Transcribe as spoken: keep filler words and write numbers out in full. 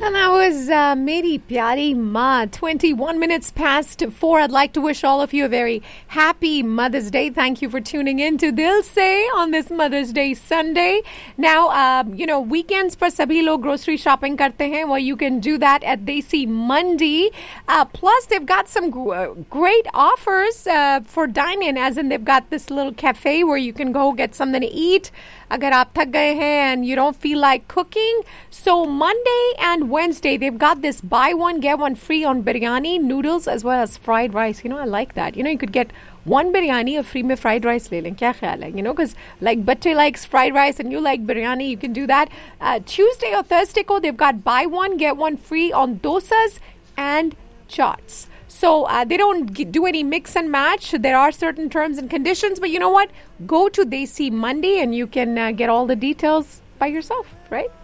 Well, that was uh, Meri Pyari Ma. twenty-one minutes past four. I'd like to wish all of you a very happy Mother's Day. Thank you for tuning in to Dil Se on this Mother's Day Sunday. Now, uh, you know, weekends पर सभी लोग grocery shopping करते हैं. Well, you can do that at Desi Mandi. Uh, plus, they've got some g- great offers uh, for dine-in, as in they've got this little cafe where you can go get something to eat. अगर आप थक गए हैं and you don't feel like cooking. So Monday and Wednesday, they've got this buy one, get one free on biryani, noodles, as well as fried rice. You know, I like that. You know, you could get one biryani, a free में fried rice ले लें. क्या ख्याल है? You know, because like Bacche likes fried rice and you like biryani, you can do that. Uh, Tuesday or Thursday, ko, they've got buy one, get one free on dosas and chaats. So uh, they don't g- do any mix and match. There are certain terms and conditions, but you know what? Go to Desi Mandi and you can uh, get all the details by yourself, right?